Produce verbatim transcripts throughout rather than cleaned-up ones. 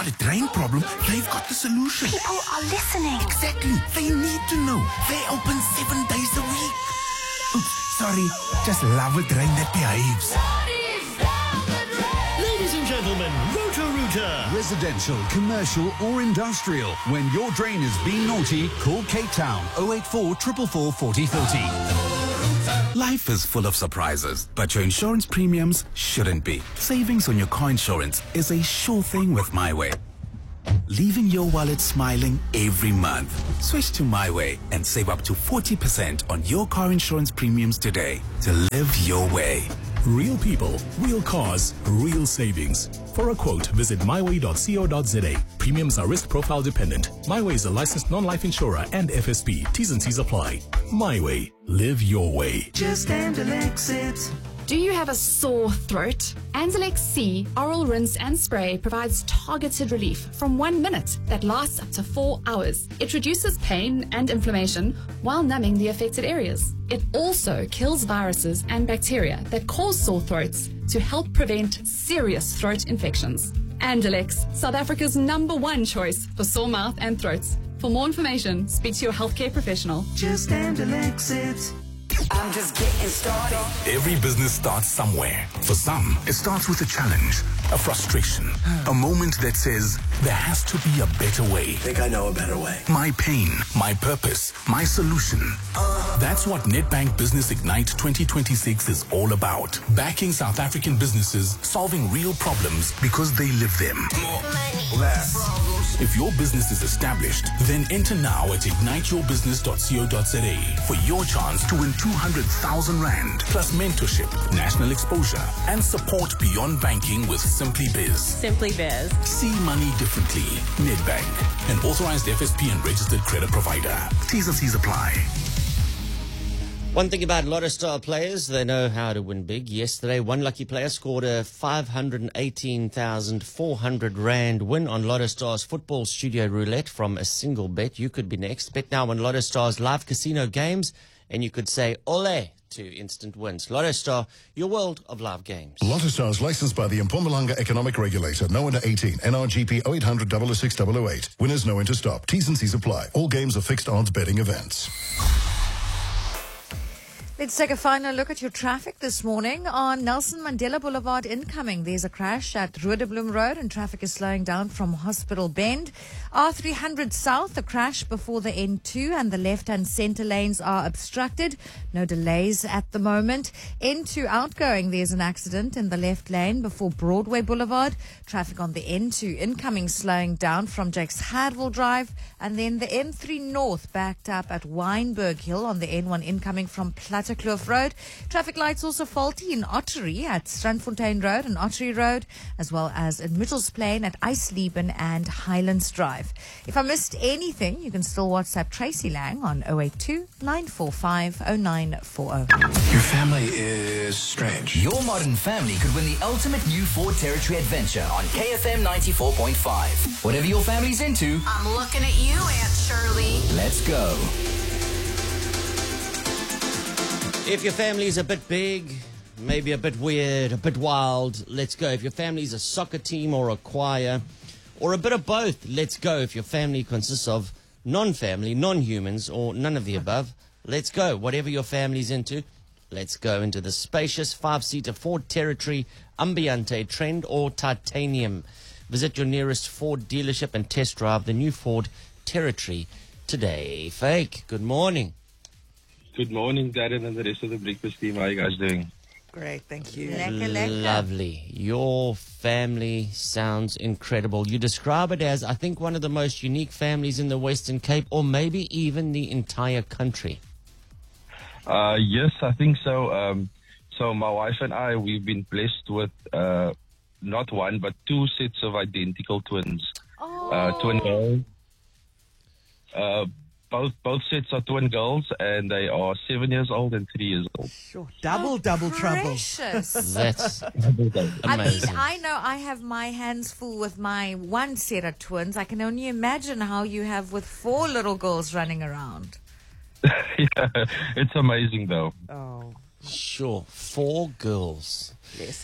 got a drain problem, they've got the solution. People are listening. Exactly. They need to know. They open seven days a week. Oops, sorry. Just love a drain that behaves. Ladies and gentlemen, Roto-Rooter. Residential, commercial or industrial. When your drain is being naughty, call Cape Town oh eight four, four four four, four oh three oh. Life is full of surprises, but your insurance premiums shouldn't be. Savings on your car insurance is a sure thing with MyWay. Leaving your wallet smiling every month. Switch to MyWay and save up to forty percent on your car insurance premiums today to live your way. Real people, real cars, real savings. For a quote, visit myway dot co dot za. Premiums are risk profile dependent. MyWay is a licensed non-life insurer and F S P. T's and C's apply. MyWay. Live your way. Just Anzalex it. Do you have a sore throat? Anzalex C Oral Rinse and Spray provides targeted relief from one minute that lasts up to four hours. It reduces pain and inflammation while numbing the affected areas. It also kills viruses and bacteria that cause sore throats to help prevent serious throat infections. Anzalex, South Africa's number one choice for sore mouth and throats. For more information, speak to your healthcare professional. Just Anzalex it. I'm just getting started. Every business starts somewhere. For some, it starts with a challenge, a frustration, a moment that says, there has to be a better way. Think I know a better way. My pain, my purpose, my solution. Uh, That's what Nedbank Business Ignite twenty twenty-six is all about. Backing South African businesses, solving real problems because they live them. More money, less problems. If your business is established, then enter now at ignite your business dot co dot za for your chance to win two hundred thousand rand plus mentorship, national exposure, and support beyond banking with Simply Biz. Simply Biz. See money differently. Nedbank, an authorized F S P and registered credit provider. T's and C's apply. One thing about Lotto Star players, they know how to win big. Yesterday, one lucky player scored a five hundred eighteen thousand four hundred rand win on Lotto Star's Football Studio Roulette from a single bet. You could be next. Bet now on Lotto Star's live casino games, and you could say ole to instant wins. Lotto Star, your world of live games. Lotto Star is licensed by the Mpumalanga Economic Regulator. No under eighteen. N R G P oh eight hundred, double oh six, double oh eight. Winners know when to stop. T's and C's apply. All games are fixed odds betting events. Let's take a final look at your traffic this morning. On Nelson Mandela Boulevard incoming, there's a crash at Rooderbloem Road and traffic is slowing down from Hospital Bend. R three hundred South, a crash before the N two and the left and center lanes are obstructed. No delays at the moment. N two outgoing, there's an accident in the left lane before Broadway Boulevard. Traffic on the N two incoming slowing down from Jakes Hadwell Drive. And then the N three North backed up at Wynberg Hill on the N one incoming from Plattekloof Road. Traffic lights also faulty in Ottery at Strandfontein Road and Ottery Road, as well as in Mitchells Plain at Eisleben and Highlands Drive. If I missed anything, you can still WhatsApp Tracy Lang on oh eight two, nine four five, oh nine four oh. Your family is strange. Your modern family could win the ultimate new Ford Territory adventure on K F M ninety-four point five. Whatever your family's into, I'm looking at you, Aunt Shirley. Let's go. If your family's a bit big, maybe a bit weird, a bit wild, let's go. If your family's a soccer team or a choir, or a bit of both, let's go. If your family consists of non-family, non-humans, or none of the above, let's go. Whatever your family's into, let's go into the spacious five-seater Ford Territory, Ambiente, Trend, or Titanium. Visit your nearest Ford dealership and test drive the new Ford Territory today. Fake, good morning. Good morning, Darren and the rest of the breakfast team. How are you guys doing? Great, thank you. Lovely. Your family sounds incredible. You describe it as, I think, one of the most unique families in the Western Cape, or maybe even the entire country. Uh, yes, I think so. Um, so my wife and I, we've been blessed with uh, not one, but two sets of identical twins. Oh. Uh, twin girls. Uh, Both both sets are twin girls, and they are seven years old and three years old. Sure. Double, double trouble. Precious. That's I amazing. mean, I know I have my hands full with my one set of twins. I can only imagine how you have with four little girls running around. Yeah, it's amazing, though. Oh. Sure. Four girls. Blessed.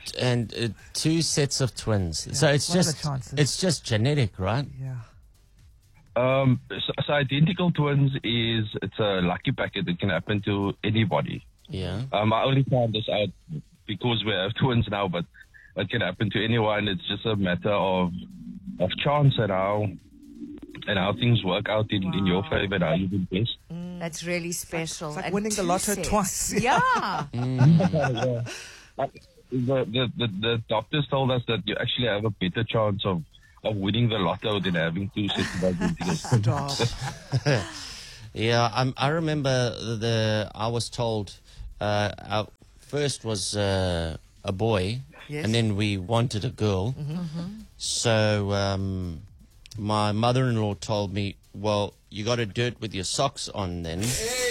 And uh, two sets of twins. Yeah, so it's what are the just chances? it's just genetic, right? Yeah. Um, so, so identical twins is it's a lucky packet that can happen to anybody. Yeah. Um, I only found this out because we have twins now, but it can happen to anyone. It's just a matter of of chance and how and how things work out in, wow. in your favor and how you've been blessed. Mm. That's really special. It's like And winning the two lotto sets. twice. Yeah. yeah. The, the, the, the doctors told us that you actually have a better chance of, of winning the lotto than having two sets of identical twins. Yeah, I'm, I remember the, the I was told uh, our first was uh, a boy, Yes. and then we wanted a girl. Mm-hmm. So um, my mother-in-law told me, well, you got to do it with your socks on then.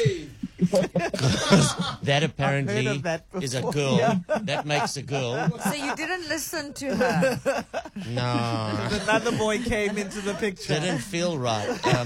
That apparently of that is a before. girl. Yeah. That makes a girl. So you didn't listen to her. No. Another boy came into the picture. Didn't feel right. Um,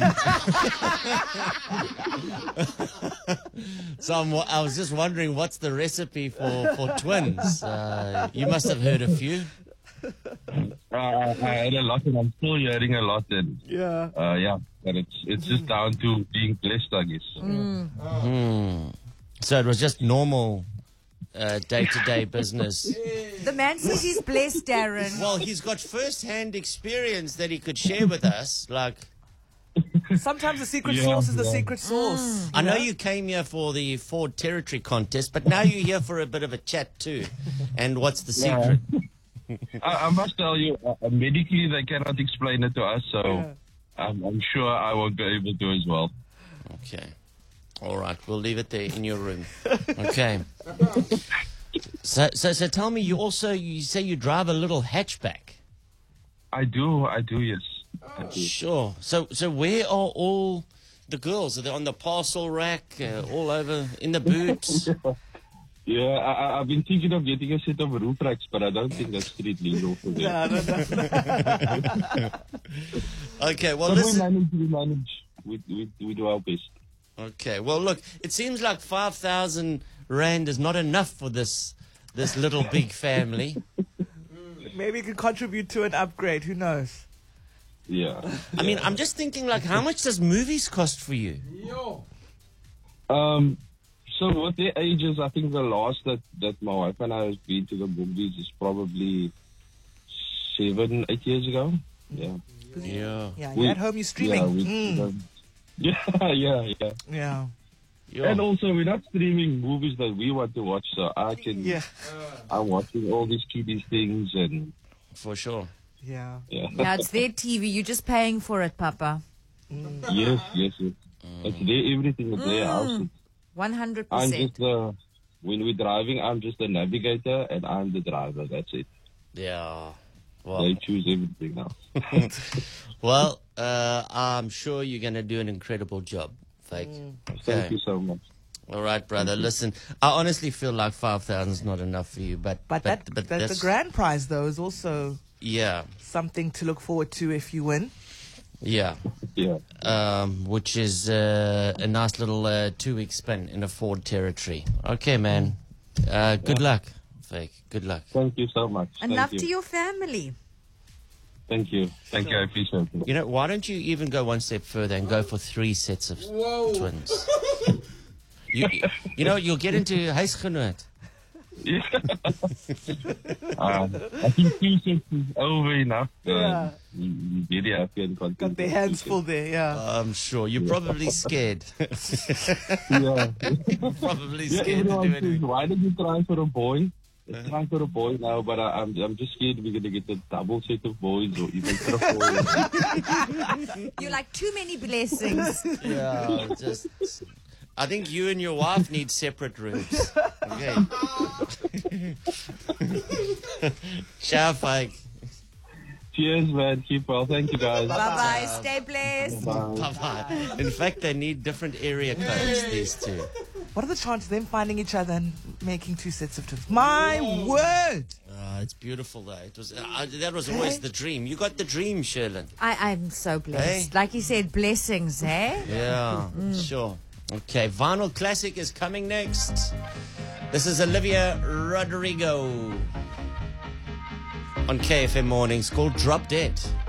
so I'm, I was just wondering, what's the recipe for, for twins? Uh, you must have heard a few. Uh, I had a lot, and I'm still hearing a lot. And Yeah. uh, yeah, but it's it's just down to being blessed, I guess. Hmm. So it was just normal uh, day-to-day business. The man says he's blessed, Darren. Well, he's got first-hand experience that he could share with us. Like, Sometimes the secret Yeah, sauce is the yeah. secret sauce. I know you came here for the Ford Territory contest, but now you're here for a bit of a chat too. And what's the secret? I, I must tell you, uh, medically they cannot explain it to us, so Yeah. I'm, I'm sure I won't be able to as well. Okay. All right. We'll leave it there in your room. Okay. So, so, so tell me, you also, you say you drive a little hatchback. I do, I do, yes. I do. Sure. So, so where are all the girls? Are they on the parcel rack, uh, all over in the boots? Yeah, I, I- I've been thinking of getting a set of roof racks, but I don't think that's street legal for them. No, no, no. Okay. Well, But we listen. manage, we manage. We, we, we do our best. Okay. Well, look. It seems like five thousand rand is not enough for this this little big family. Maybe you can contribute to an upgrade. Who knows? Yeah. I mean, I'm just thinking, like, how much does movies cost for you? Um, so with their ages, I think the last that, that my wife and I have been to the movies is probably seven, eight years ago. Yeah. Yeah. Yeah, We- you're at home, you're streaming. Yeah, we, Mm. um, yeah, yeah, yeah. Yeah. Yeah. And also, we're not streaming movies that we want to watch, so I can. Yeah. I'm watching all these kiddies things, and For sure. Yeah. yeah. Yeah, it's their T V. You're just paying for it, Papa. yes, yes, yes. It's their everything. It's their house. one hundred I'm percent. just the. When we're driving, I'm just the navigator, and I'm the driver. That's it. Yeah. They Well, choose everything now. well uh, I'm sure you're going to do an incredible job, Fake. Thank you so much. All right, brother. Listen, I honestly feel like five thousand is not enough for you, but But, that, but that the that's- grand prize, though, is also yeah, something to look forward to if you win. yeah, Yeah. um, which is uh, a nice little uh, two-week spin in a Ford Territory. Okay, man. Uh, good luck, Fake. Good luck. Thank you so much. And Thank love you. to your family. Thank you. Thank you. I appreciate it. You know, why don't you even go one step further and go for three sets of twins? You, you know, you'll get into huisgenoot. Yeah. um, I think two sets is over enough. Uh, Yeah. you- you're Very happy and content. Got their hands full there, yeah. I'm sure. You're probably scared. Yeah. probably Yeah, scared to everyone do says, anything. why did you try for a boy? Let's try for a boy now, but I, I'm I'm just scared we're gonna get a double set of boys or even triple. You're like too many blessings. Yeah, just. I think you and your wife need separate rooms. Okay. Ciao, Fake. Cheers, man. Keep well. Thank you, guys. Bye bye. Stay blessed. Bye. Bye-bye. In fact, they need different area codes, these two. What are the chances of them finding each other and making two sets of twins? My word! Uh, it's beautiful, though. It was uh, that was always the dream. You got the dream, Sherlyn. I, I'm so blessed. Hey. Like you said, blessings, eh? Yeah, sure. Okay, Vinyl Classic is coming next. This is Olivia Rodrigo. on K F M Mornings called Drop Dead.